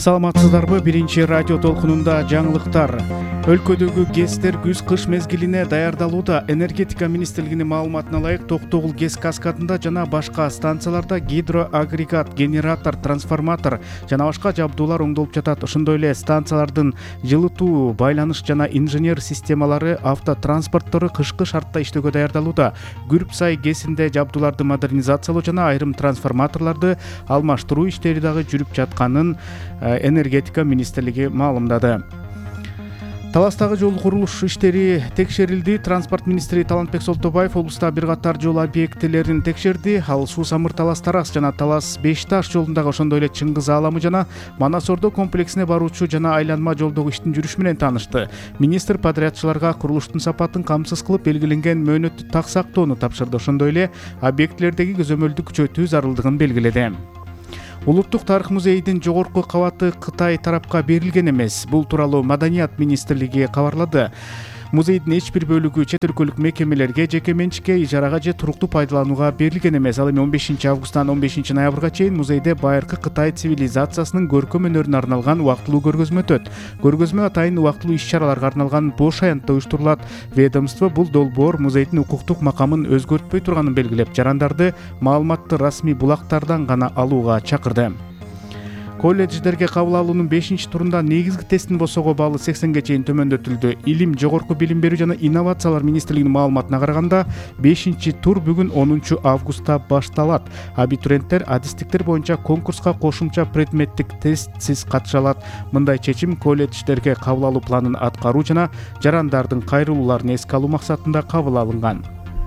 Саламатсыздарбы? Биринчи радио толкунунда жаңылыктар. Өлкөдөгү ГЭСтер күз-кыш мезгилине даярдалууда. Энергетика министрлигинин маалыматына ылайык Токтогул ГЭС каскадында жана башка станцияларда гидроагрегат, генератор, трансформатор жана башка жабдуулар оңдолуп жатат. Ошондой эле станциялардын жылытуу, байланыш жана инженер системалары, автотранспорттору кышкы шартта иштөөгө даярдалууда. Күрүп-Сай ГЭСинде жабдууларды модернизациялоо жана айрым трансформаторлорду алмаштыруу иштери дагы жүрүп жатканын энергетика министрлиги маалымдады. Таластагы жол курулуш иштери текшерилди. Транспорт министри Талантбек Солтобаев облуста бир катар жол объектилерин текшерди. Ал Суу-Самыр Талас-Тарас жана Талас-Беш Таш жолундагы, ошондой эле Чыңгыз Ааламы жана Манас-Ордо комплексине баруучу жана айланма жолдогу иштин жүрүшү менен таанышты. Министр подрядчыларга курулуштун сапатын камсыз кылып белгиленген мөөнөттү так сактоону тапшырды. Ошондой эле объектилердеги көзөмөлдү күчөтүү зарылдыгын белгиледи. Улуттук тарых музейинин жогорку кабаты Кытай тарапка берилген эмес. Бул тууралуу Маданият министрлиги кабарлады. Музейдин эч бир бөлүгү чет өлкөлүк мекемелерге, жеке менчикке, ижарага же туруктуу пайдаланууга берилген эмес. Ал эми 15 августтан 15 ноябрга чейин музейде байыркы Кытай цивилизациясынын көркөм өнөрүнө арналган убактылуу көргөзмө өтөт. Көргөзмө атайын убактылуу иш-чараларга арналган бош аянтта уюштурулат. Ведомство бул долбоор музейдин укуктук макамын өзгөртпөй турганын белгилеп, жарандарды маалыматты расмий булактардан гана алууга чакырды. Колледждерге кабыл алуунун 5-турунда негизги тесттин босоого баалы 80ге чейин төмөндөтүлдү. Илим, жогорку билим берүү жана инновациялар министрлигинин маалыматына караганда 5-тур бүгүн 10 августта башталат. Абитуриенттер адистиктер боюнча конкурска кошумча предметтик тестсиз катыша алат. Мындай чечим колледждерге кабыл алуу планын аткаруу жана жарандардын кайрылууларын эске алуу максатында кабыл алынган.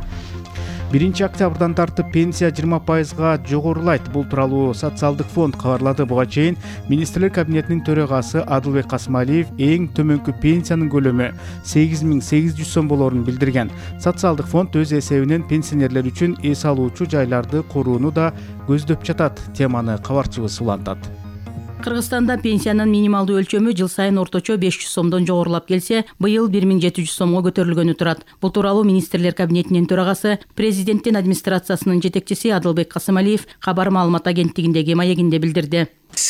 1 октябрдан тартып пенсия 20%га жогорулайт. Бул тууралуу социалдык фонд кабарлады. Буга чейин министрлер кабинетинин төрагасы Адылбек Касымалиев эң төмөнкү пенсиянын көлөмү 8800 сом болоорун билдирген. Социалдык фонд өз эсебинен пенсионерлер үчүн эс алуучу жайларды курууну да көздөп жатат. Теманы кабарчыбыз улантат. Кыргызстанда пенсиянын минималдуу өлчөмү жыл сайын орточо 500 сомдон жогорулап келсе, быйыл 1700 сомго көтөрүлгөнү турат. Бул тууралуу министрлер кабинетинин төрагасы, президенттин администрациясынын жетекчиси Адылбек Касымалиев кабар маалымат агенттигиндеги маегинде билдирди.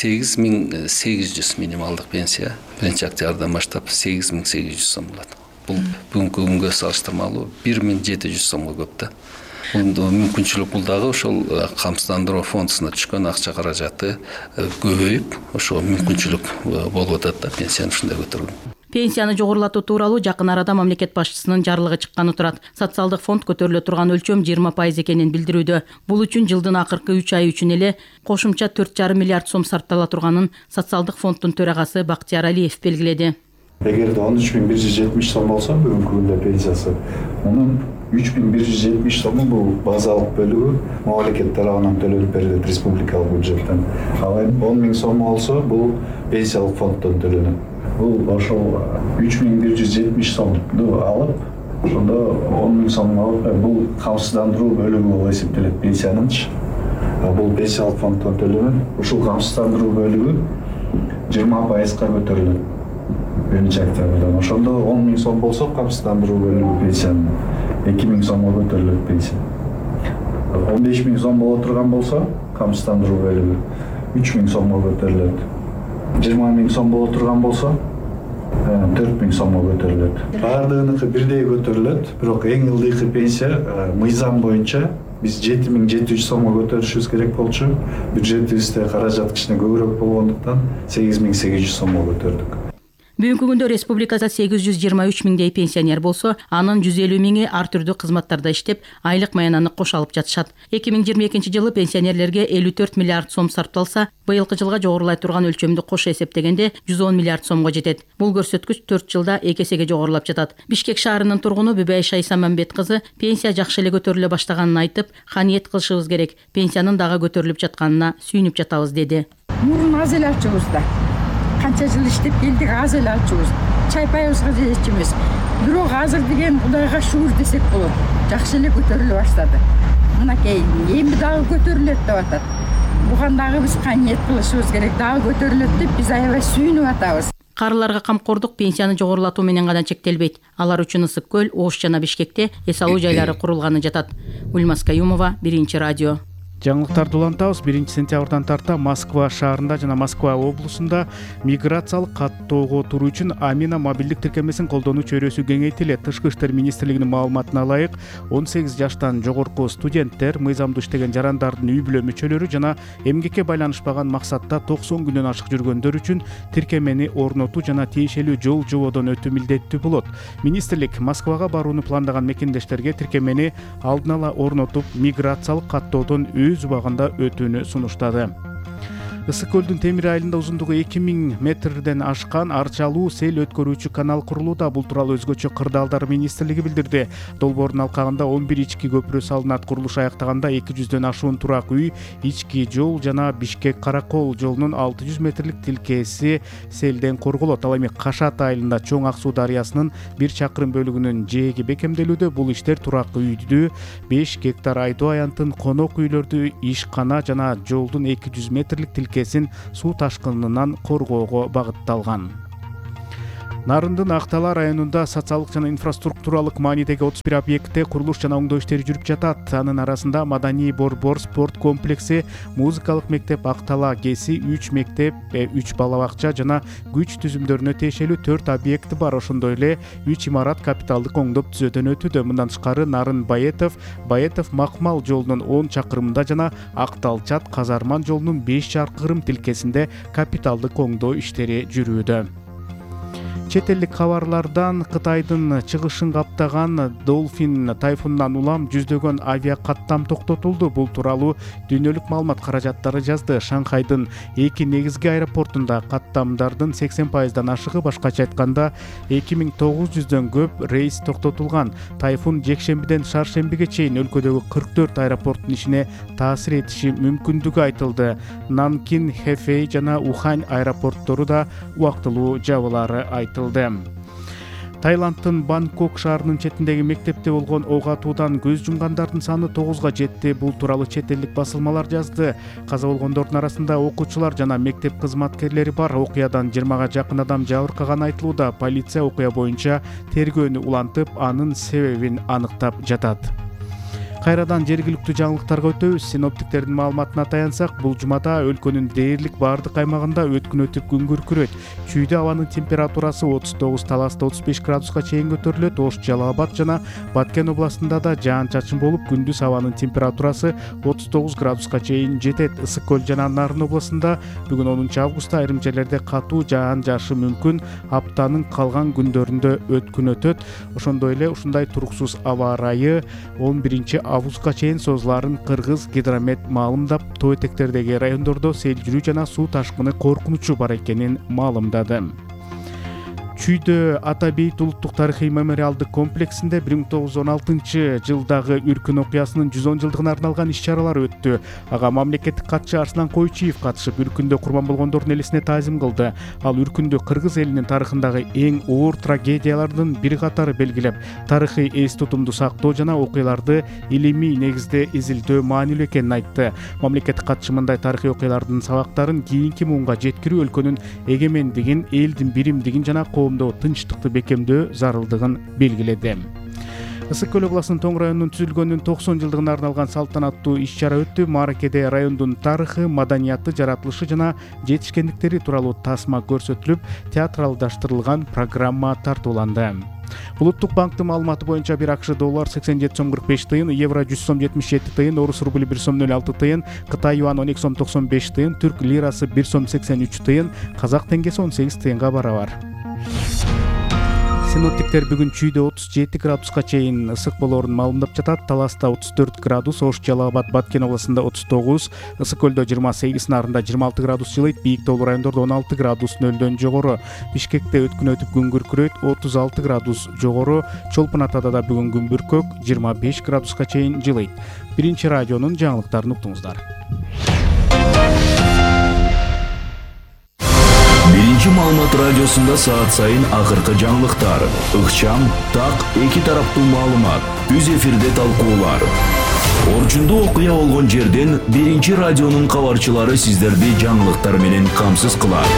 8800 минималдык пенсия 1 октябрдан баштап 8800 сом болот. Бул бүгүнкү күнгө салыштырмалуу 1700 сомго көп да. Мүмкүнчүлүк бул дагы ошол камсыздандыруу фондуна түшкөн акча каражаты көбөйүп, ошого мүмкүнчүлүк болуп атат да пенсияны ушундай көтөргөн. Пенсияны жогорулатуу тууралуу жакын арада мамлекет башчысынын жарлыгы чыкканы турат. Социалдык фонд көтөрүлө турган өлчөм 20% экенин билдирүүдө. Бул үчүн жылдын акыркы 3 ай үчүн эле кошумча 4,5 миллиард сом сарптала турганын социалдык фонддун төрагасы Бактияр Алиев белгиледи. Эгерде 13170 сом болсо бүгүнкү күндө пенсиясы, мунун 3170 сому бул базалык бөлүгү мамлекет тарабынан төлөнүп берилет республикалык бюджеттен. Ал эми 10 000 сом болсо бул пенсиялык фонддон төлөнөт. Бул ошол 3170 сомду алып, ошондо 10 000 сом алып, бул камсыздандыруу бөлүгү болуп эсептелет пенсиянынчы. Бул пенсиялык фонддон төлөнөт. Ушул камсыздандыруу бөлүгү 20%га көтөрүлөт. 1 октябрдан. Ошондо 10 000 сом болсо камсыздандыруу бөлүгү пенсиянын 2000 сомго көтөрүлөт пенсия. 15 000 сом боло турган болсо камсыздандыруу бөлүгү 3000 сомго көтөрүлөт. 20 000 сом боло турган болсо 4000 сомго көтөрүлөт. Баардыгыныкы бирдей көтөрүлөт, бирок эң ылдыйкы пенсия мыйзам боюнча биз 7700 сомго көтөрүшүбүз керек болчу. Бюджетибизде каражат кичине көбүрөөк болгондуктан 8800 сомго көтөрдүк. Бүгүнкү күндө республикада 823 миңдей пенсионер болсо, анын 150 миңи ар түрдүү кызматтарда иштеп, айлык маянаны кош алып жатышат. 2022 жылы пенсионерлерге 54 миллиард сом сарпталса, быйылкы жылга жогорулай турган өлчөмдү кош эсептегенде 110 миллиард сомго жетет. Бул көрсөткүч 4 жылда 2 эсеге жогорулап жатат. Бишкек шаарынын тургуну Бүбай Шаймамбет кызы пенсия жакшы эле көтөрүлө баштаганын айтып, ханиет кылышыбыз керек, пенсиянын дагы көтөрүлүп жатканына сүйүнүп жатабыз деди. Мурун аз эле алчубуз да. Канча жыл иштеп келдик, аз эле алчубуз. Чайпайыбызга жетчүбүз. Бирок азыр деген Кудайга шүгүр десек болот. Жакшы эле көтөрүлө баштады. Мынакей эми дагы көтөрүлөт деп атат. Буга дагы биз каниет кылышыбыз керек. Дагы көтөрүлөт деп биз аябай сүйүнүп атабыз. Карыларга камкордук пенсияны жогорулатуу менен гана чектелбейт. Алар үчүн Ысык көл, Ош жана Бишкекте эс алуу жайлары курулганы жатат. Ульмас Каюмова, 1 радио. Жаңылыктарды улантабыз. 1 сентябрдан тарта Москва шаарында жана Москва облусунда миграциялык каттоого туруу үчүн Амина мобилдик тиркемесин колдонуу чөйрөсү кеңейтилет. Тышкы иштер министрлигинин маалыматына ылайык, 18 жаштан жогорку студенттер, мыйзамдуу иштеген жарандардын үй бүлө мүчөлөрү жана эмгекке байланышпаган максатта 90 күндөн ашык жүргөндөр үчүн тиркемени орнотуу жана тиешелүү жол жободон өтүү милдеттүү болот. Министрлик Москвага барууну пландаган мекендештерге тиркемени алдын ала орнотуп, миграциялык каттоодон өз убагында өтүүнү сунуштады. Ысык көлдүн Темир айылында узундугу 2000 метрден ашкан арчалуу сел өткөрүүчү канал курулууда. Бул тууралуу Өзгөчө кырдаалдар министрлиги билдирди. Долбоордун алкагында 11 ички көпүрө салынат. Курулуш аяктаганда 200дөн ашуун турак үй, ички жол жана Бишкек-Каракол жолунун 600 метрлик тилкеси селден корголот. Ал эми Кашат айылында Чоң Ак Суу дарыясынын 1 чакырым бөлүгүнүн жээги бекемделүүдө. Бул иштер турак үйдү, 5 гектар айдоо аянтын, конок үйлөрдү, ишкана жана жолдун 200 метрлик тилкесин суу ташкынынан коргоого багытталган. Нарындын Актала районунда социалдык жана инфраструктуралык маанидеги 31 объектте курулуш жана оңдоо иштери жүрүп жатат. Анын арасында Маданий Борбор спорт комплекси, музыкалык мектеп Актала ГЭСи, 3 мектеп, 3 бала бакча жана күч түзүмдөрүнө тиешелүү 4 объекти бар. Ошондой эле 3 имарат капиталдык оңдоп түзөөдөн өтүүдө. Мындан тышкары Нарын Баетов Макмал жолунун 10 чакырымында жана Актал-Чат Казарман жолунун 5 чакырым тилкесинде капиталдык оңдоо иштери жүрүүдө. Чет элдик кабарлардан Кытайдын чыгышын каптаган Долфин тайфунунан улам жүздөгөн авиакаттам токтотулду. Бул тууралуу дүйнөлүк маалымат каражаттары жазды. Шанхайдын 2 негизги аэропортунда каттамдардын 80%дан ашыгы, башкача айтканда 2900дөн көп рейс токтотулган. Тайфун жекшембиден шаршембиге чейин өлкөдөгү 44 аэропорттун ишине таасир этиши мүмкүндүгү айтылды. Нанкин, Хэфэй жана Ухань аэропорттору да убактылуу жабылары айтылды. Таиландтын Бангкок шаарынын четиндеги мектепте болгон ок атуудан көз жумгандардын саны 9га жетти. Бул тууралуу чет элдик басылмалар жазды. Каза болгондордун арасында окуучулар жана мектеп кызматкерлери бар. Окуядан 20га жакын адам жабыркаганы айтылууда. Полиция окуя боюнча тергөөнү улантып, анын себебин аныктап жатат. Кайрадан жергиликтүү жаңылыктарга өтөбүз. Синоптиктердин маалыматына таянсак, бул жумада өлкөнүн дээрлик бардык аймагында өткүн өтүп күн күркүрөйт. Чүйдө абанын температурасы 39, Таласта 35 градуска чейин көтөрүлөт. Ош, Жалал Абад жана Баткен областында да жаан-чачын болуп, күндүз абанын температурасы 39 градуска чейин жетет. Ысык көл жана Нарын областында бүгүн 10 августта айрым жерлерде катуу жаан жаашы мүмкүн. Аптанын калган күндөрүндө өткүн өтөт. Ошондой эле ушундай туруксуз аба ырайы 11 августка чейин созуларын Кыргыз гидромет маалымдап, тоо этектердеги райондордо сел жүрүү жана суу ташкыны коркунучу бар экенин маалымдады. Чүйдө Ата Бейит улуттук тарыхый мемориалдык комплексинде 1916-жылдагы үркүн окуясынын 110 жылдыгына арналган иш-чаралар өттү. Ага мамлекеттик катчы Арслан Койчиев катышып, үркүндө курман болгондордун элесине таазим кылды. Ал үркүндү Кыргыз элинин тарыхындагы эң оор трагедиялардын бири катары белгилеп, тарыхый эс тутумду сактоо жана окуяларды илимий негизде изилдөө маанилүү экенин айтты. Мамлекеттик катчы мындай тарыхый окуялардын сабактарын кийинки муунга жеткирүү өлкөнүн эгемендигин, элдин биримдигин жана тынчтыкты бекемдөө зарылдыгын белгиледи. Ысык көл областынын Тоң районунун түзүлгөнүнүн 90 жылдыгына арналган салтанаттуу иш-чара өттү. Мааракеде райондун тарыхы, маданияты, жаратылышы жана жетишкендиктери тууралуу тасма көрсөтүлүп, театралдаштырылган программа тартууланды. Улуттук банктын маалыматы боюнча бир АКШ доллар 87 сом 45 тыйын, евро 100 сом 77 тыйын, орус рубли 1 сом 06 тыйын, Кытай юан 12 сом 95 тыйын, түрк лирасы 1 сом 83 тыйын, казак теңгеси 18 тыйынга барабар. Синоптиктер бүгүн Чүйдө 37 градуска чейин ысык болоорун маалымдап жатат. Таласта 34 градус, Ош, Жалал Абад, Баткен областында 39, Ысык көлдө 28, Нарында 26 градус жылыйт, бийик тоолуу райондордо 16 градус нөлдөн жогору. Бишкекте өткүн өтүп күн күркүрөйт, 36 градус жогору. Чолпон Атада да бүгүн күн бүркөк, 25 градуска чейин жылыйт. Биринчи радионун жаңылыктарын уктуңуздар. Биринчи маалымат радиосунда саат сайын акыркы жаңылыктар, ыкчам, так, эки тараптуу маалымат, үз эфирде талкуулар. Орчундуу окуя болгон жерден биринчи радионун кабарчылары сиздерди жаңылыктар менен камсыз кылат.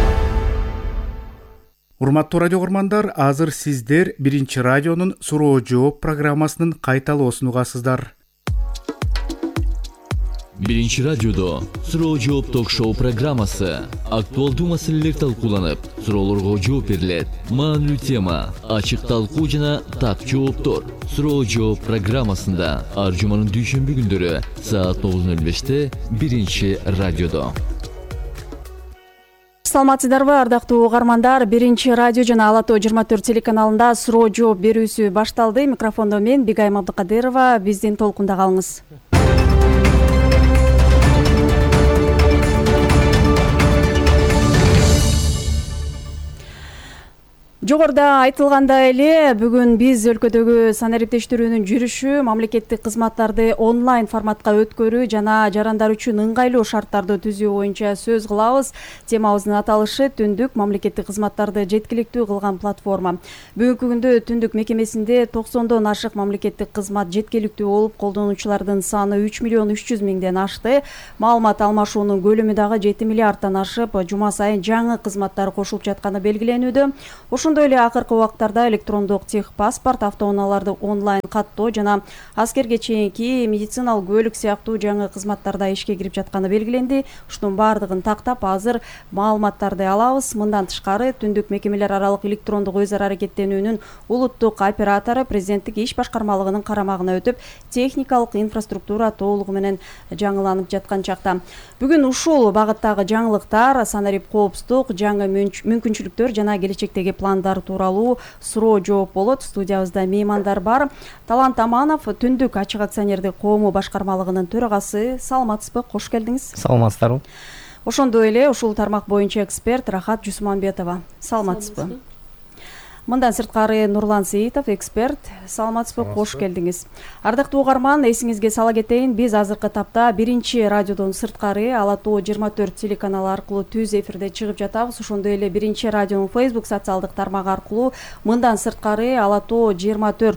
Урматтуу радио көрмандар, азыр сиздер биринчи радионун суроо жооп программасынын кайталоосун угасыздар. Биринчи радиодо суроо жооп ток-шоу программасы. Актуалдуу маселелер талкууланып, суроолорго жооп берилет. Маанилүү тема, ачык талкуу жана так жооптор. Суроо жооп программасында ар жуманын дүйшөмбү күндөрү саат 9:05 биринчи радиодо. Саламатсыздарбы, ардактуу угармандар. Биринчи радио жана Ала Тоо 24 телеканалында суроо жооп берүүсү башталды. Микрофондо мен Бигайым Абдыкадырова. Биздин толкунда калыңыз. Жогоруда айтылгандай эле, бүгүн биз өлкөдөгү санариптештирүүнүн жүрүшү, мамлекеттик кызматтарды онлайн форматка өткөрүү жана жарандар үчүн ыңгайлуу шарттарды түзүү боюнча сөз кылабыз. Темабыздын аталышы түндүк мамлекеттик кызматтарды жеткиликтүү кылган платформа. Бүгүнкү күндө түндүк мекемесинде 90дон ашык мамлекеттик кызмат жеткиликтүү болуп, колдонуучулардын саны 3.300.000ден ашты. Маалымат алмашуунун көлөмү дагы 7 миллиардтан ашып, жума сайын жаңы кызматтар кошулуп жатканы белгиленүүдө. Ошондой эле акыркы убактарда электрондук техпаспорт, автоунааларды онлайн каттоо жана аскерге чейинки медициналык көлүк сыяктуу жаңы кызматтар да ишке кирип жатканы белгиленди. Ушунун баардыгын тактап, азыр маалыматтарды алабыз. Мындан тышкары, түндүк мекемелер аралык электрондук өз ара аракеттенүүнүн улуттук оператору президенттик иш башкармалыгынын карамагына өтүп, техникалык инфраструктура толугу менен жаңыланып жаткан чакта. Бүгүн ушул багыттагы жаңылыктар, санарип коопсуздук, жаңы мүмкүнчүлүктөр жана келечектеги пландар тууралуу суроо жооп болот. Студиябызда меймандар бар. Талант Аманов, Түндүк ачык акционердик коому башкармалыгынын төрагасы. Саламатсызбы? Кош келдиңиз. Саламатсыздарбы. Ошондой эле ушул тармак боюнча эксперт Рахат Жусманбетова. Саламатсызбы? Мындан сырткары Нурлан Сейитов, эксперт. Саламатсызбы? Кош келдиңиз. Ардактуу угарман, эсиңизге сала кетейин, биз азыркы тапта биринчи радиодон сырткары Ала Тоо 24 телеканалы аркылуу түз эфирде чыгып жатабыз. Ошондой эле биринчи радионун Facebook социалдык тармагы аркылуу, мындан сырткары Ала Тоо 24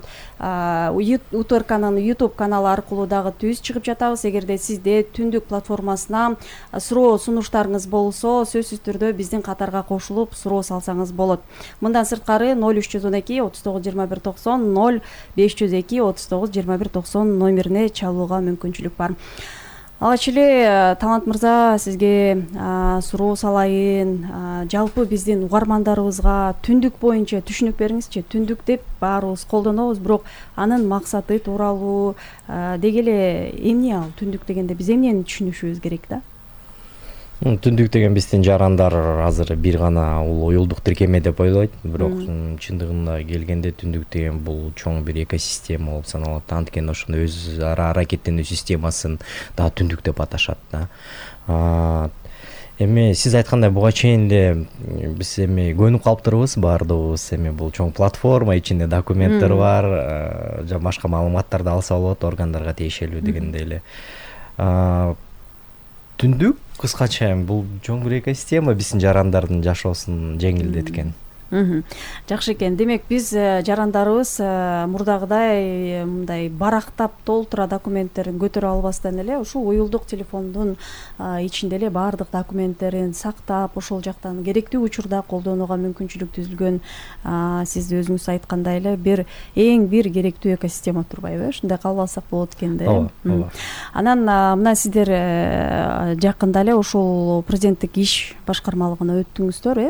УТРКнын YouTube каналы аркылуу дагы түз чыгып жатабыз. Эгерде сизде Түндүк платформасына суроо сунуштарыңыз болсо, сөзсүз түрдө биздин катарга кошулуп суроо салсаңыз болот. Мындан сырткары 0312 39 21 90 0502 39 21 90 номерине чалууга мүмкүнчүлүк бар. Алгач эле Талант мырза, сизге суроо салайын. Жалпы биздин угармандарыбызга түндүк боюнча түшүнүк бериңизчи. Түндүк деп баарыбыз колдонобуз, бирок анын максаты тууралуу деги эле эмне ал түндүк дегенде биз эмнени түшүнүшүбүз керек да? Түндүк деген биздин жарандар азыр бир гана уюлдук тиркеме деп ойлойт, бирок чындыгында келгенде түндүк деген бул чоң бир экосистема болуп саналат. Анткени ошондой өз ара аракеттенүү системасын да түндүк деп аташат да. Эми сиз айткандай буга чейин эле биз эми көнүп калыптырбыз баардыгыбыз. Эми бул чоң платформа, ичинде документтер бар, жана башка маалыматтарды алса болот органдарга тиешелүү дегендей эле. Түндүк кыскача бул чоң бир экосистема биздин жарандардын жашоосун жеңилдеткен. Жакшы экен. Демек биз жарандарыбыз мурдагыдай мындай барактап толтура документтерин көтөрө албастан эле ушул уюлдук телефондун ичинде эле баардык документтерин сактап, ошол жактан керектүү учурда колдонууга мүмкүнчүлүк түзүлгөн. Сиз өзүңүз айткандай эле эң бир керектүү экосистема турбайбы? Ушундай кабыл алсак болот экен да. Анан мына сиздер жакында эле ушул президенттик иш башкармалыгына өттүңүздөр,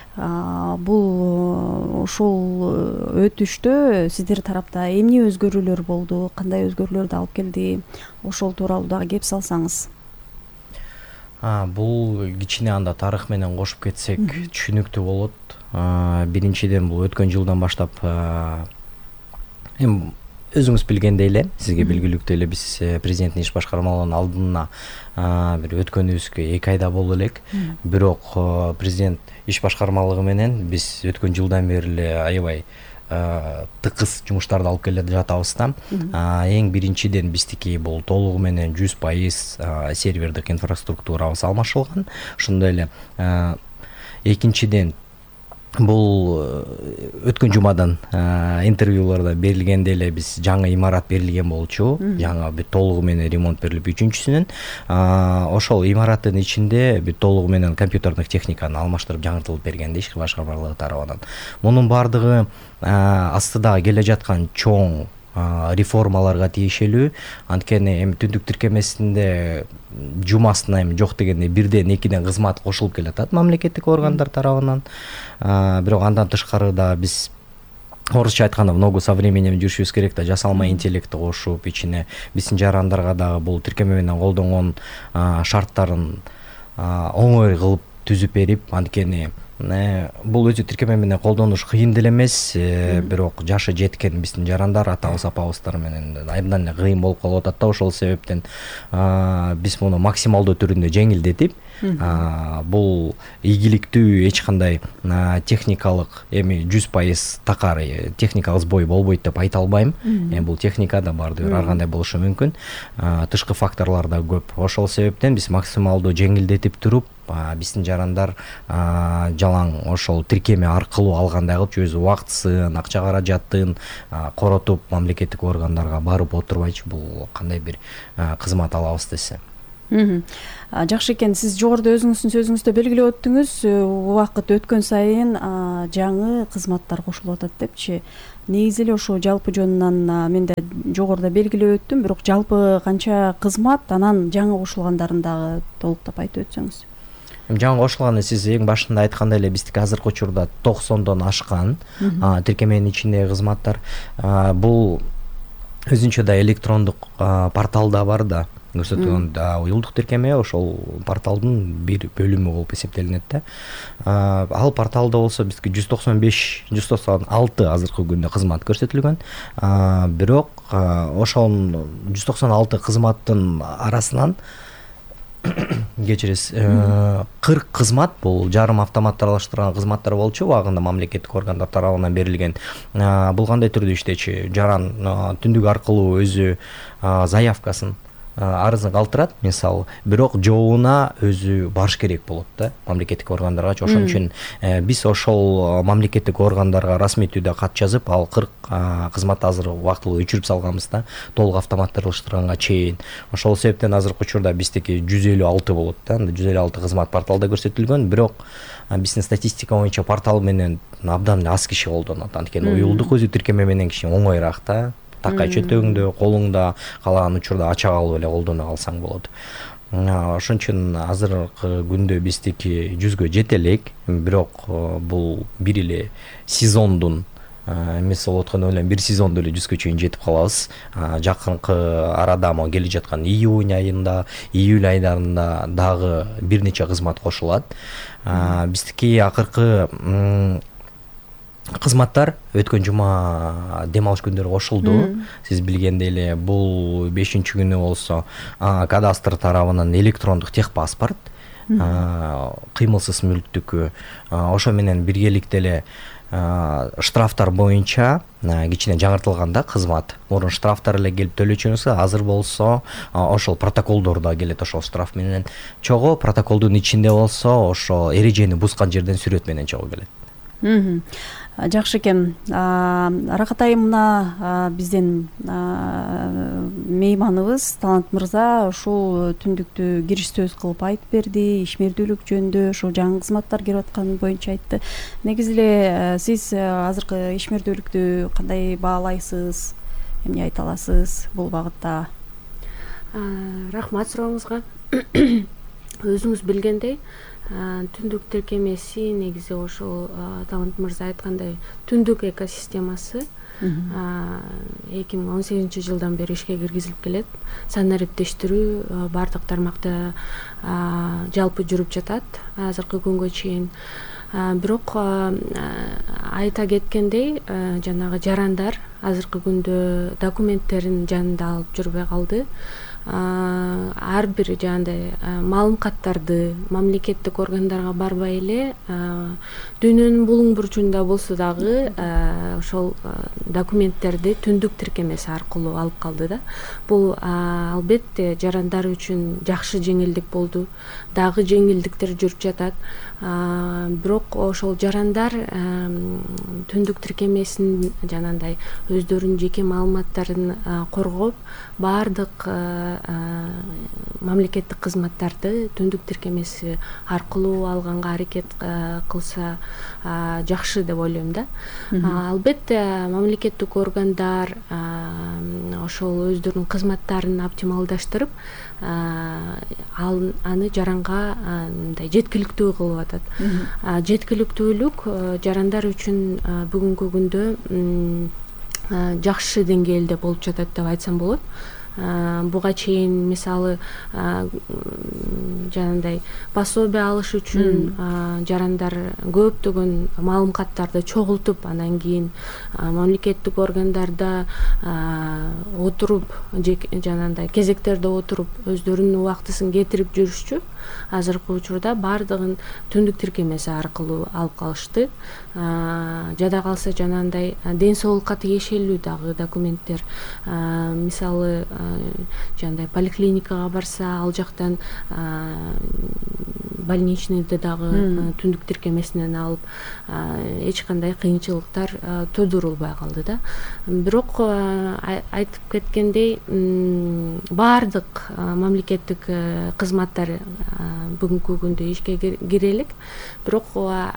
бул ушул өтүштө сиздер тарапта эмне өзгөрүүлөр болду, кандай өзгөрүүлөрдү алып келди, ошол тууралуу дагы кеп салсаңыз. Бул кичине анда тарых менен кошуп кетсек түшүнүктүү болот. Биринчиден бул өткөн жылдан баштап өзүңүз билгендей эле, сизге белгилүүктүү эле биз президенттин иш башкармалыгынын алдына бир өткөнүбүзгө 2 айда болду элек. Бирок президент иш башкармалыгы менен биз өткөн жылдан бери эле аябай тыкыз жумуштарды алып келе жатабыз да. Эң биринчиден биздики бул толугу менен 100% сервердик инфраструктурабыз алмашылган. Ошондой эле экинчиден бул өткөн жумадан интервьюларда берилгенде эле биз жаңы имарат берилген болчу. Жаңы бүт толугу менен ремонт берилип үчүнчүсүнөн ошол имараттын ичинде бүт толугу менен компьютердик техниканы алмаштырып жаңыртылып бергенде иш башкармалыгы тарабынан. Мунун баардыгы астыдагы келе жаткан чоң реформаларга тиешелүү. Анткени эми түндүк тиркемесинде жумасына эми жок дегенде 1-2 кызмат кошулуп келатат мамлекеттик органдар тарабынан. Бирок андан тышкары да биз орусча айтканда много со временем жүрүшүбүз керек да, жасалма интеллектти кошуп ичине биздин жарандарга дагы бул тиркеме менен колдонгон шарттарын оңой кылып түзүп берип, анткени бул өзү тиркеме менен колдонуш кыйын деле эмес, бирок жашы жеткен биздин жарандар атабыз апабыздар менен абдан эле кыйын болуп калып атат да. Ошол себептен биз муну максималдуу түрүндө жеңилдетип, бул ийгиликтүү, эч кандай техникалык эми 100% такар техникалык сбой болбойт деп айта албайм. Бул техникада баардыгы ар кандай болушу мүмкүн, тышкы факторлор да көп. Ошол себептен биз максималдуу жеңилдетип туруп, биздин жарандар жалаң ошол тиркеме аркылуу алгандай кылып, өзү убактысын, акча каражатын коротуп мамлекеттик органдарга барып отурбайчы бул кандай бир кызмат алабыз десе. Жакшы экен. Сиз жогоруда өзүңүздүн сөзүңүздө белгилеп өттүңүз, убакыт өткөн сайын жаңы кызматтар кошулуп атат депчи. Негизи эле ошо жалпы жөнүнөн мен да жогоруда белгилеп өттүм, бирок жалпы канча кызмат, анан жаңы кошулгандарын дагы толуктап айтып өтсөңүз. Жаңы кошулганы сиз эң башында айткандай эле биздики азыркы учурда 90дон ашкан тиркеменин ичиндеги кызматтар. Бул өзүнчө да электрондук портал да бар да, көрсөтүлгөн уюлдук тиркеме ошол порталдын бир бөлүмү болуп эсептелинет да. Ал порталда болсо бизге 196 азыркы күндө кызмат көрсөтүлгөн. Бирок ошол 196 кызматтын арасынан кечиресиз 40 кызмат бул жарым автоматташтырылган кызматтар болчу, убагында мамлекеттик органдар тарабынан берилген. Бул кандай түрдө иштечи? Жаран түндүк аркылуу өзү заявкасын, арызын калтырат, мисалы, бирок жообуна өзү барыш керек болот да мамлекеттик органдарга. Ошон үчүн биз ошол мамлекеттик органдарга расмий түрдө кат жазып, ал 40 кызматты азыр убактылуу өчүрүп салганбыз да, толук автоматташтырганга чейин. Ошол себептен азыркы учурда биздики 156 болот да, 156 кызмат порталда көрсөтүлгөн, бирок биздин статистика боюнча портал менен абдан аз киши колдонот. Анткени уюлдук өзү тиркеме менен киши оңоюраак да. Такай чөтөгүңдө, колуңда калаган учурда ача калып эле колдоно калсаң болот. Ошон үчүн азыркы күндө биздики 100гө жете элек, бирок бул бир эле сезондун эмес болуп аткан эле, бир сезондо эле 100гө чейин жетип калабыз. Жакынкы арада келе жаткан июнь айында, июль айдарында дагы бир нече кызмат кошулат. Биздики акыркы кызматтар өткөн жума дем алыш күндөрү кошулду. Сиз билгендей эле бул 5-күнү болсо кадастр тарабынан электрондук техпаспорт, кыймылсыз мүлктүкү, ошо менен биргеликте эле штрафтар боюнча кичине жаңыртылган да кызмат. Мурун штрафтар эле келип төлөчүңүз, азыр болсо ошол протоколдор да келет ошол штраф менен чогуу. Протоколдун ичинде болсо ошо эрежени бузган жерден сүрөт менен чогуу келет. Жакшы экен. Рахат айым, мына биздин мейманыбыз Талант мырза ушул түндүктү кириш сөз кылып айтып берди, ишмердүүлүк жөнүндө, ошо жаңы кызматтар келип атканы боюнча айтты. Негизи эле сиз азыркы ишмердүүлүктү кандай баалайсыз, эмне айта аласыз бул багытта? Рахмат сурооңузга. Өзүңүз билгендей, түндүк тиркемеси негизи ошол Талант мырза айткандай түндүк экосистемасы 2018 жылдан бери ишке киргизилип келет. Санариптештирүү бардык тармакта жалпы жүрүп жатат азыркы күнгө чейин. Бирок айта кеткендей, жанагы жарандар азыркы күндө документтерин жанында алып жүрбөй калды. Ар бир жандай маалыматтарды мамлекеттик органдарга барбай эле дүйнөнүн булуң бурчунда болсо дагы ошол документтерди түндүк тиркемеси аркылуу алып калды да. Бул албетте жарандар үчүн жакшы жеңилдик болду. Дагы жеңилдиктер жүрүп жатат. Бирок ошол жарандар түндүк тиркемесин жанагындай өздөрүнүн жеке маалыматтарын коргоп, баардык мамлекеттик кызматтарды түндүк тиркемеси аркылуу алганга аракет кылса жакшы деп ойлойм да. Албетте мамлекеттик органдар ошол өздөрүнүн кызматтарын оптималдаштырып аны жаранга мындай жеткиликтүү кылып атат. Жеткиликтүүлүк жарандар үчүн бүгүнкү күндө жакшы деңгээлде болуп жатат деп айтсам болот. Буга чейин мисалы жанагындай пособие алыш үчүн жарандар көптөгөн маалыматтарды чогултуп, анан кийин мамлекеттик органдарда отуруп, жанагындай кезектерде отуруп өздөрүнүн убактысын кетирип жүрүшчү. Азыркы учурда баардыгын түндүк тиркемеси аркылуу алып калышты. Жада калса жанагындай ден соолукка тиешелүү дагы документтер, мисалы жандай поликлиникага барса, ал жактан больничныйды дагы түндүк тиркемесинен алып, эч кандай кыйынчылыктар тудурулбай калды да. Бирок айтып кеткендей, баардык мамлекеттик кызматтар бүгүнкү күндө ишке кире элек. Бирок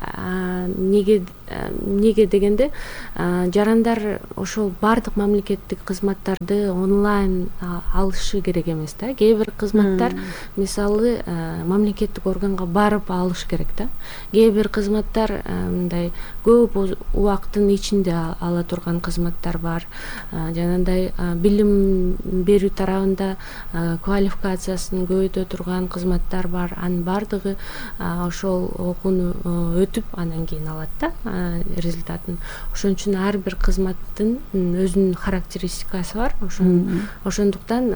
эмнеге дегенде, жарандар ошол баардык мамлекеттик кызматтарды онлайн алышы керек эмес да. Кээ бир кызматтар мисалы мамлекеттик органга барып алыш керек да. Кээ бир кызматтар мындай көп убакыттын ичинде ала турган кызматтар бар. Жанагындай билим берүү тарабында квалификациясын көбөйтө турган кызматтар бар. Анын баардыгы ошол окууну өтүп анан кийин алат да результатын. Ошон үчүн ар бир кызматтын өзүнүн характеристикасы бар. Ошондуктан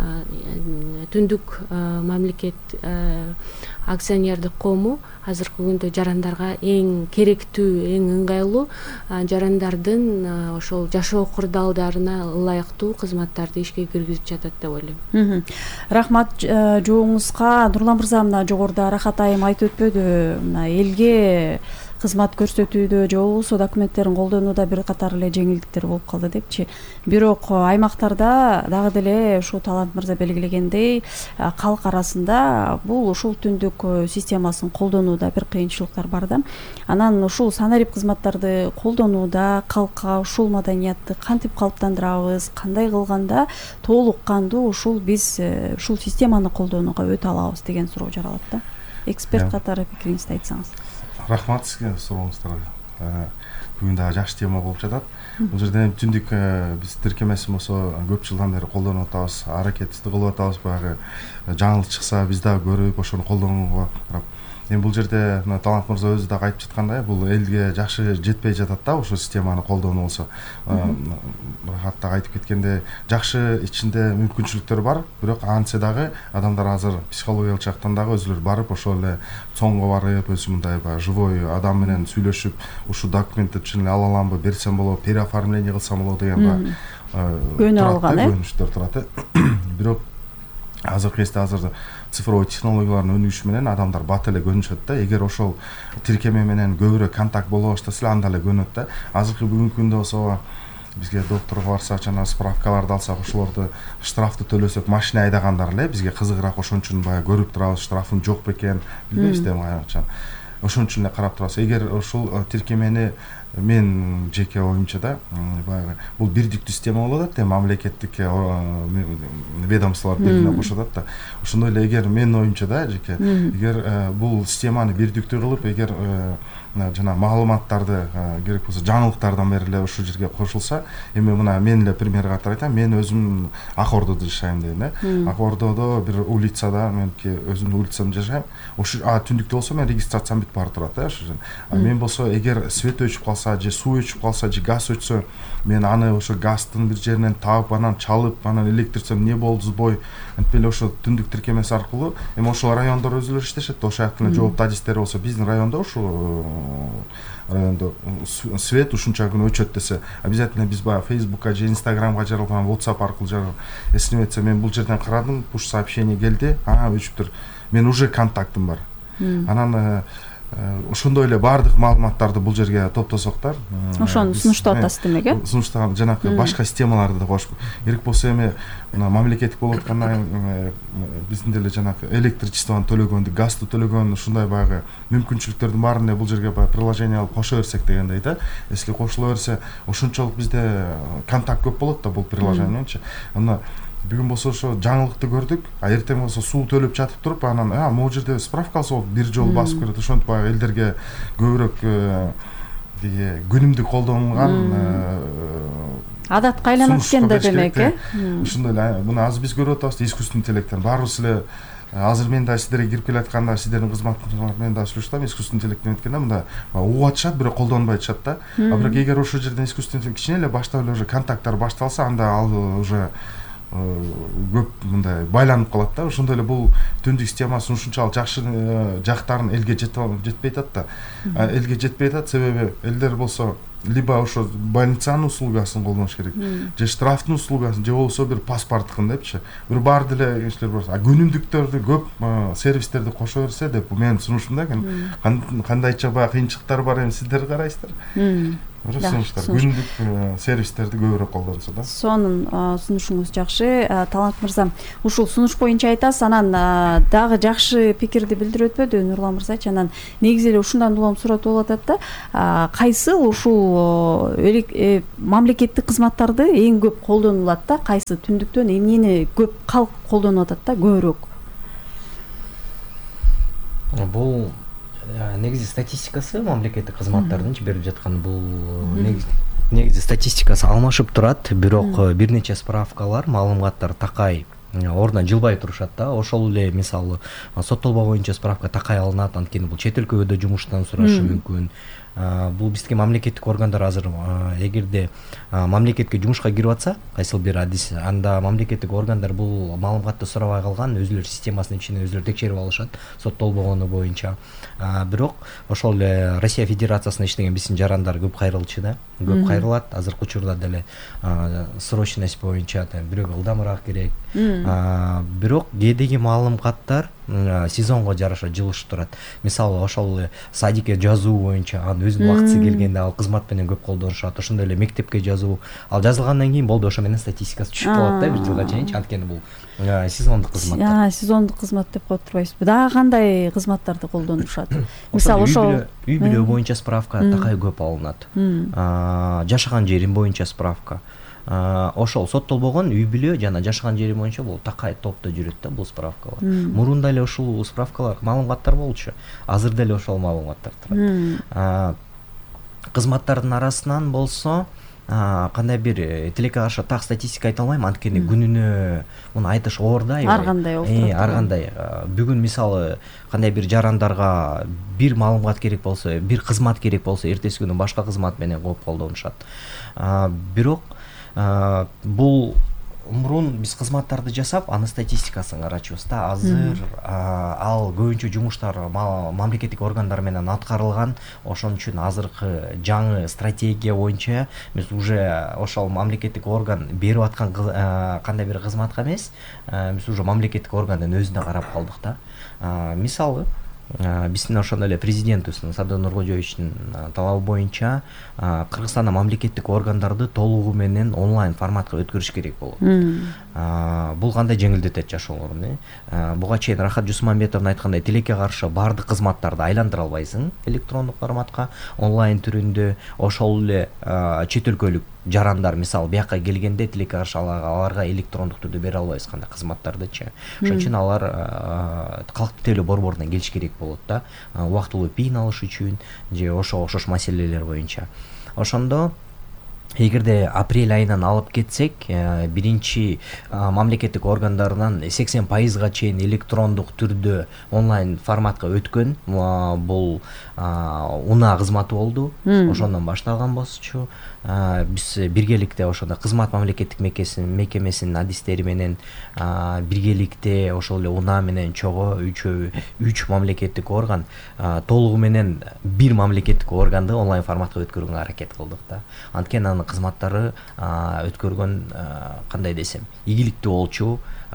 түндүк мамлекет акционердик коому азыркы күндө жарандарга эң керектүү, эң ыңгайлуу жарандардын ошол жашоо курдалдарына ылайыктуу кызматтарды ишке киргизип жатат деп ойлойм. Рахмат жооңузга. Нурлан мырза, мына жогоруда Рахат айым айтып өтпөдү, мына элге кызмат көрсөтүүдө же болбосо документтерин колдонууда бир катар эле жеңилдиктер болуп калды депчи. Бирок аймактарда дагы деле ушу Талант мырза белгилегендей, калк арасында бул ушул түндүк системасын колдонууда бир кыйынчылыктар бар да. Анан ушул санарип кызматтарды колдонууда калкка ушул маданиятты кантип калыптандырабыз, кандай кылганда толук кандуу ушул биз ушул системаны колдонууга өтө алабыз деген суроо жаралат да. Эксперт катары пикириңизди айтсаңыз. Рахмат сизге сурооңуздарга. Бүгүн дагы жакшы тема болуп жатат. Бул жерде түндүк биз тиркемесин болсо көп жылдан бери колдонуп атабыз, аракетти кылып атабыз. Баягы жаңылык чыкса биз дагы көрүп ошону колдонууга карап. Эми бул жерде Талант мырза өзү дагы айтып жаткандай, бул элге жакшы жетпей жатат да, ошол системаны колдонуу болсо. Рахат дагы айтып кеткенде, жакшы ичинде мүмкүнчүлүктөр бар, бирок антсе дагы адамдар азыр психологиялык жактан дагы өзүлөрү барып, ошол эле цоңго барып, өзү мындай живой адам менен сүйлөшүп, ушул документти чын эле ала аламбы, берсем болобу, переоформление кылсам болобу деген көнү алган, көнүштөр турат. Бирок азыркы кезде азыр цифровой технологиялардын өнүгүшү менен адамдар бат эле көнүшөт да. Эгер ошол тиркеме менен көбүрөөк контакт боло баштаса эле анда эле көнөт да. Азыркы бүгүнкү күндө болсо бизге докторго барсак, жана справкаларды алсак, ошолорду штрафты төлөсөк, машина айдагандар эле бизге кызыгыраак. Ошон үчүн баягы көрүп турабыз, штрафым жок бекен, билбейбиз да кайчан. Ошон үчүн эле карап турабыз. Эгер ушул тиркемени мен жеке оюмча да, баягы бул бирдиктүү система болот да, мамлекеттик ведомстволор бирине кошотат да. Ошондой эле эгер мен оюмча да, жеке, эгер бул системаны бирдиктүү кылып, эгер жана маалыматтарды керек болсо жаңылыктардан бери эле ушул жерге кошулса, эми мына мен эле пример катары айтам. Мен өзүм Ак Ордодо жашайм дейм да. Ак Ордодо бир улицада, меники өзүмдүн улицамда жашайм. Ошо түндүктө болсо мен регистрациям бүтүп бара турат да, ошо. Мен болсо эгер свет өчүп калса, же суу өчүп калса, же газ өчсө, мен аны ошо газдын бир жеринен таап, анан чалып, анан электричеством эмне болду, сбой, антип эле ошо түндүк тиркемеси аркылуу, эми ошол райондор өзүлөрү иштешет. Ошол жактын жооптуу адистери болсо, биздин райондо ушул райондо свет ушунча күн өчөт десе, обязательно биз баягы Facebookка же Instagramга жарып, WhatsApp аркылуу жарып, эсинеметсе, мен бул жерден карадым, пуш сообщение келди, өчүптүр. Мен уже контактым бар. Анан ошондой эле баардык маалыматтарды бул жерге топтосоктор ошону сунуштап атасыз демек, э? Сунуштаган жанагы башка системаларды да кошуп, керек болсо эми мына мамлекеттик болуп аткандан биздин деле жанагы электричествону төлөгөндү, газды төлөгөн ушундай баягы мүмкүнчүлүктөрдүн баарын бул жерге баягы приложение алып кошо берсек дегендей да. Если кошула берсе, ошончолук бизде контакт көп болот да бул приложениечи. Аны бүгүн болсо ошо жаңылыкты көрдүк, эртең болсо суу төлөп жатып туруп, анан могу жерде справка алсак бир жолу басып көрөт. Ошентип баягы элдерге көбүрөөк күнүмдүк колдонулган адатка айланат экен да демек, э? Ушундай эле муну азыр биз көрүп атабыз, искусственный интеллекттен баарыбыз эле азыр мен да сиздерге кирип келатканда сиздердин кызматыңар менен да сүйлөштүм, искусственный интеллекттен өткөндө мында угуп атышат, бирок колдонбой атышат да. Бирок эгер ошол жерден искусственный интеллект кичине эле баштап эле уже контакттар башталса, анда ал уже көп мындай байланып калат да. Ошондой эле бул түндүк системасы ушунчалык жакшы жактарын элге жетпей атат да. Элге жетпей атат, себеби элдер болсо либо ошо больницанын услугасын колдоныш керек, же штрафтын услугасын, же болбосо бир паспорттукун депчи. Бир бар деле иштер бар. Күнүмдүктөрдү көп сервистерди кошо берсе деп менин сунушум да экен. Кандайча баягы кыйынчылыктар бар эми сиздер карайсыздар. Күнүмдүк сервистерди көбүрөөк колдонсо да. Сонун сунушуңуз жакшы. Талант мырза, ушул сунуш боюнча айтасыз, анан дагы жакшы пикирди билдирип өтпөдү Нурлан мырзачы. Анан негизи эле ушундан улам сурап болуп атат да. Кайсы ушул мамлекеттик кызматтарды эң көп колдонулат да? Кайсы түндүктөн эмнени көп калк колдонуп атат да көбүрөөк? Бул негизи статистикасы мамлекеттик кызматтардын берип жаткан бул негизи статистикасы алмашып турат, бирок бир нече справкалар, маалыматтар такай ордунан жылбай турушат да. Ошол эле мисалы соттолбоо боюнча справка такай алынат, анткени бул чет өлкөдө жумуштан сурашы мүмкүн. Бул бизге мамлекеттик органдар азыр эгерде мамлекетке жумушка кирип атса, кайсыл бир адис, анда мамлекеттик органдар бул маалыматты сурабай калган, өзүлөр системасынын ичинен өзүлөр текшерип алышат соттолбогону боюнча. Бирок ошол эле Россия Федерациясында иштеген биздин жарандар көп кайрылчу да, көп кайрылат. Азыркы учурда деле срочность боюнча бирөөгө ылдамыраак керек. Бирок кээдеги маалыматтар сезонго жараша жылышып турат. Мисалы ошол эле садикке жазуу боюнча өзүнүн убактысы келгенде ал кызмат менен көп колдонушат. Ошондой эле мектепке жазуу, ал жазылгандан кийин болду, ошо менен статистикасы түшүп калат да бир жылга чейин, анткени бул сезондук кызматтар. Сезондук кызмат деп коюп турбайсызбы? Дагы кандай кызматтарды колдонушат? Мисалы ошол үй бүлө боюнча справка такай көп алынат. Жашаган жерим боюнча справка. Ошол соттолбогон үй бүлө жана жашаган жери боюнча бул такай топто жүрөт да бул справкалар. Мурунда эле ушул справкалар, маалыматтар болчу. Азыр деле ошол маалыматтар турат. Кызматтардын арасынан болсо кандай бир тилекке каршы так статистика айта албайм, анткени күнүнө муну айтыш оор да. Ар кандай болуп турат. Ар кандай. Бүгүн мисалы кандай бир жарандарга бир маалымат керек болсо, бир кызмат керек болсо, эртеси күнү башка кызмат менен коюп колдонушат. Бирок бул мурун биз кызматтарды жасап, анын статистикасын карачубуз да. Азыр ал көбүнчө жумуштар мамлекеттик органдар менен аткарылган. Ошон үчүн азыркы жаңы стратегия боюнча биз уже ошол мамлекеттик орган берип аткан кандай бир кызматка эмес, биз уже мамлекеттик органдын өзүнө карап калдык да. Мисалы биздин ошондой эле президентибиздин Садыр Нуркожоевичтин талабы боюнча Кыргызстанда мамлекеттик органдарды толугу менен онлайн форматка өткөрүш керек болот. Бул кандай жеңилдетет жашоолорун? Буга чейин Рахат Жусмамбетовдун айткандай, тилекке каршы баардык кызматтарды айландыра албайсың электрондук форматка, онлайн түрүндө. Ошол эле чет өлкөлүк жарандар мисалы бияка келгенде тилекке каршы аларга электрондук түрдө бере албайбыз кандай кызматтардычы. Ошон үчүн алар калктык тейлөө борборунан келиш керек болот да, убактылуу пин алыш үчүн же ошош маселелер боюнча. Ошондо эгерде апрель айынан алып кетсек, биринчи мамлекеттик органдарынан 80% чейин электрондук түрдө онлайн форматка өткөн. Бул унаа кызматы болду. Ошондон башталган болчу. Биз биргеликте ошондо кызмат мамлекеттик мекемесинин адистери менен биргеликте ошол эле унаа менен чогуу үч мамлекеттик орган толугу менен бир мамлекеттик органды онлайн форматка өткөргөнгө аракет кылдык да. Анткени анын кызматтары өткөргөн кандай десем, ийгиликтүү болчу.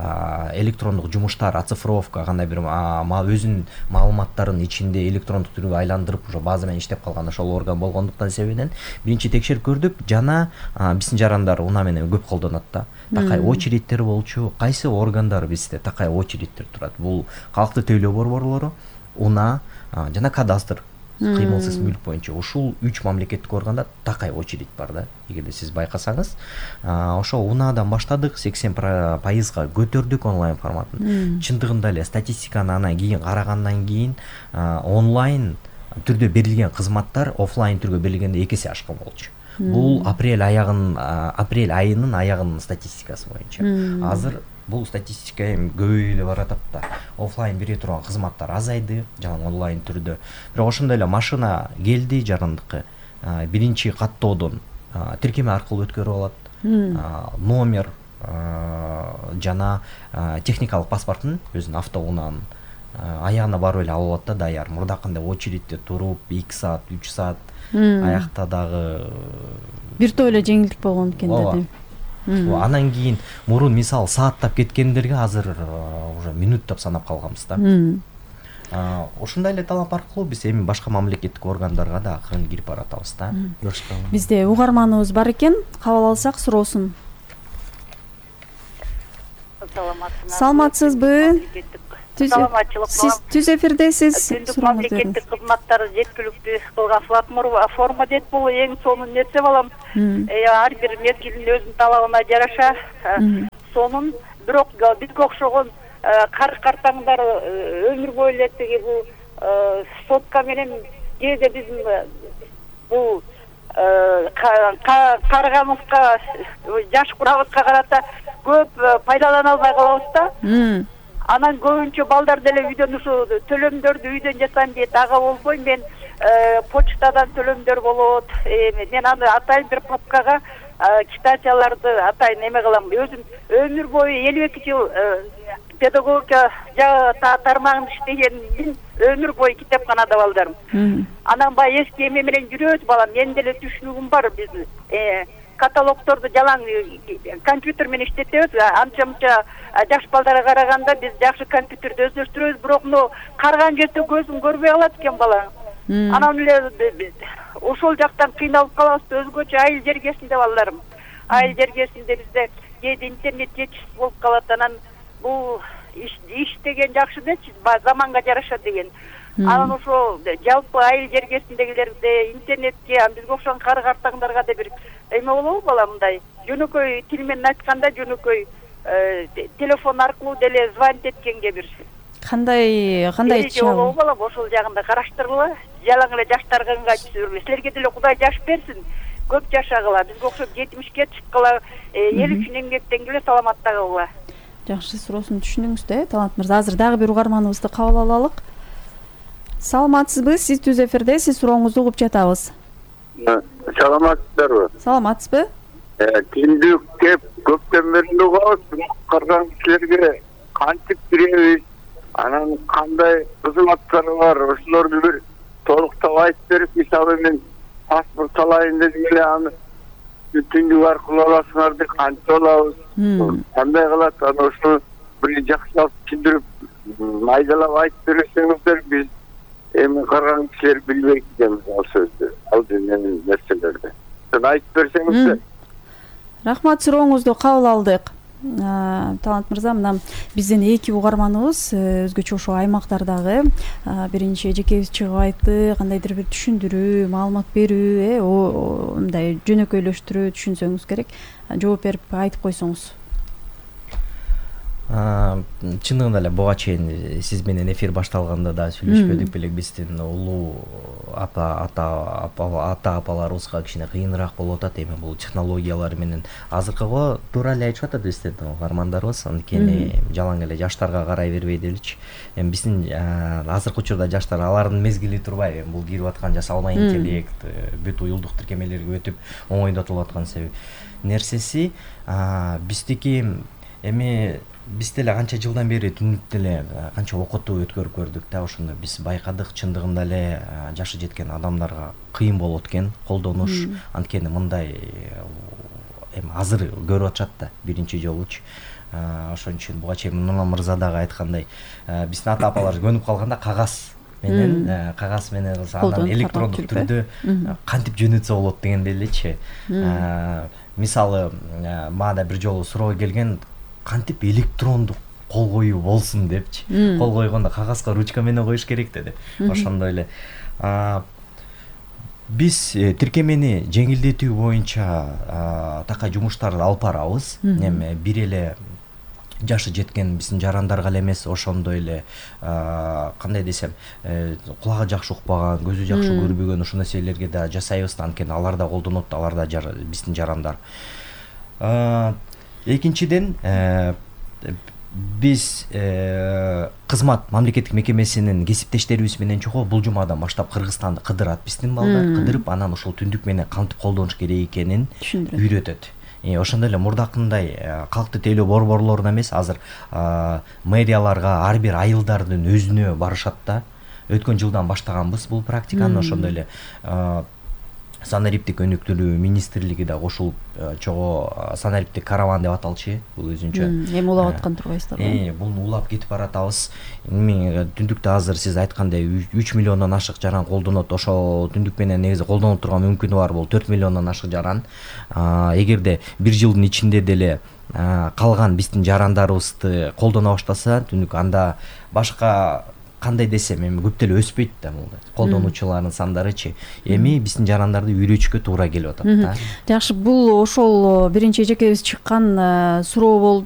электрондук жумуштар, оцифровка, кандай бир өзүнүн маалыматтарын ичинде электрондук түргө айландырып уже база менен иштеп калган ошол орган болгондуктан себебинен биринчи текшерип көрдүк. Жана биздин жарандар унаа менен көп колдонот да. Такай очередтер болчу. Кайсы органдар бизде такай очередтер турат? Бул калкты тейлөө борборлору, унаа жана кадастр, кыймылсыз мүлк боюнча ушул 3 мамлекеттик органда такай очередь бар да. Эгерде сиз байкасаңыз, ошо унаадан баштадык, 80%га көтөрдүк онлайн форматын. Чындыгында эле статистиканы анан кийин карагандан кийин онлайн түрдө берилген кызматтар офлайн түргө берилгенде 2 эсе ашкан болчу. Бул апрель айынын аягынын статистикасы боюнча. Азыр бул статистика эми көбөйүп эле баратат да. Офлайн бере турган кызматтар азайды, жана онлайн түрдө. Бирок ошондой эле машина келди жарандыкка. Биринчи каттоодон тиркеме аркылуу өткөрүп алат. Номер жана техникалык паспортун өзүнүн автоунаанын аягына барып эле алып алат да, даяр. Мурдакындай очередте туруп 2 саат, 3 саат аякта дагы бир топ эле жеңилдик болгон экен деди. Анан кийин мурун мисалы сааттап кеткендерге азыр уже минуттап санап калганбыз да. Ошондой эле талап аркылуу биз эми башка мамлекеттик органдарга да акырын кирип баратабыз да. Бизде угарманыбыз бар экен, кабыл алсак суроосун. Саламатсызбы? Сиз түз эфирдесиз. Мамлекеттик кызматтары жеткиликтүү кылган форма дейт, бул эң сонун нерсе балам. Ар бир мезгилдин өзүнүн талабына жараша сонун, бирок бизге окшогон картаңдар өмүр бою эле тиги бул сотка менен кээде биздин бул карыганыбызга, жаш курабызга карата көп пайдалана албай калабыз да. Анан көбүнчө балдар деле үйдөн ушу төлөмдөрдү үйдөн жасайм дейт, ага болбой мен почтадан төлөмдөр болот. Мен аны атайын бир папкага китапчаларды атайын эме кылам. Өзүм өмүр бою 52 жыл педагогика тармагында иштегендин өмүр бою китепканада балдарым. Анан баягы эски эме менен жүрөбүз балам. Мен деле түшүнүгүм бар, биз каталогторду жалаң компьютер менен иштетебиз. Анча-мынча жаш балдарга караганда биз жакшы компьютерди өздөштүрөбүз, бирок карган кезде көзүм көрбөй калат экен бала. Анан эле ошол жактан кыйналып калабыз, өзгөчө айыл жергесинде балдарым. Айыл жергесинде бизде кээде интернет жетишсиз болуп калат. Анан бул иш деген жакшы дечи, заманга жараша деген. Анан ошо жалпы айыл жергесиндегилерде интернетке, бизге окшогон кары картаңдарга да бир эме болобу балам, мындай жөнөкөй тил менен айтканда жөнөкөй телефон аркылуу деле звонить эткенге бир кандай болобу балам, ошол жагында караштыргыла. Жалаң эле жаштарга ыңгайсыз. Силерге деле Кудай жаш берсин, көп жашагыла. Бизге окшоп 70ке чыккыла, эл үчүн эмгектенгиле, саламаттагыла. Жакшы, суроосун түшүндүңүз да, Талант мырза. Азыр дагы бир угарманыбызды кабыл алалык. Саламатсызбы? Сиз түз эфирде, сиз сурооңузду угуп жатабыз. Саламатсыздарбы? Саламатсызбы? Түндүк кеп көптөн бери угабыз, кырган кишилерге кантип киребиз, анан кандай кызматтары бар, ошолорду бир толуктап айтып берип, мисалы мен паспорт алайын дедим эле, аны түндүк аркылуу аласыңар деп кантип алабыз, кандай кылат, аны ошону бир жакшылап түшүндүрүп, майдалап айтып берсеңиздер, биз эми кырган кишилер билбейт экенбиз ал сөздү, ал менин нерселерди. Сен айтып берсеңиздер. Рахмат, сурооңузду кабыл алдык. Талант мырза, мына биздин эки угарманыбыз өзгөчө ошо аймактардагы биринчи эжекебиз чыгып айтты, кандайдыр бир түшүндүрүү, маалымат берүү, мындай жөнөкөйлөштүрүү түшүнсөңүз керек. Жооп берип айтып койсоңуз. Чындыгында эле буга чейин сиз менен эфир башталганда да сүйлөшпөдүк белек, биздин улуу ата апаларыбызга кичине кыйыныраак болуп атат эми бул технологиялар менен. Азыркыга туура эле айтып атат биздин угармандарыбыз, анткени жалаң эле жаштарга карай бербей деличи. Эми биздин азыркы учурда жаштар алардын мезгили турбайбы, бул кирип аткан жасалма интеллект, бүт уюлдук тиркемелерге өтүп оңойдотулуп аткан нерсеси биздики эми биз деле канча жылдан бери түнүп деле канча окутуу өткөрүп көрдүк да, ошондо биз байкадык, чындыгында эле жашы жеткен адамдарга кыйын болот экен колдонуш, анткени мындай эми азыр көрүп атышат да биринчи жолучу. ошон үчүн буга чейин Нурлан мырза дагы айткандай, биздин ата апалар көнүп калганда кагаз менен анан электрондук түрдө кантип жөнөтсө болот дегендей элечи. Мисалы мага бир жолу суроо келген, кантип электрондук кол коюу болсун депчи. Кол койгондо кагазга ручка менен коюш керек деди. Ошондой эле биз тиркемени жеңилдетүү боюнча такай жумуштарды алып барабыз. Эми бир эле жашы жеткен биздин жарандарга эле эмес, ошондой эле кандай десем, кулагы жакшы укпаган, көзү жакшы көрбөгөн ушул нерселерге да жасайбыз, анткени алар да колдонот, алар да биздин жарандар. Экинчиден, биз кызмат мамлекеттик мекемесинин кесиптештерибиз менен чогуу бул жумадан баштап Кыргызстанды кыдырат, биздин балдар кыдырып, анан ушул түндүк менен кантип колдонуш керек экенин үйрөтөт. Ошондой эле мурдакындай калкты тейлөө борборлоруна эмес, азыр мэрияларга ар бир айылдардын өзүнө барышат да. Өткөн жылдан баштаганбыз бул практиканы. Ошондой эле санариптик өнүктүрүү министрлиги да кошулуп, чогуу санариптик караван деп аталчу, бул өзүнчө. Эми улап аткан турбайсыздарбы? Буну улап кетип баратабыз. Эми түндүктө азыр сиз айткандай 3 миллиондон ашык жаран колдонот. Ошол түндүк менен негизи колдонуп турган мүмкүнү бар бул 4 миллиондон ашык жаран. Эгерде бир жылдын ичинде деле калган биздин жарандарыбызды колдоно баштаса, түндүк анда башка кандай десем, эми көп деле өспөйт да бул колдонуучулардын сандарычы. Эми биздин жарандарды үйрөтүшкө туура келип атат да. Жакшы, бул ошол биринчи эжекебиз чыккан суроо болду.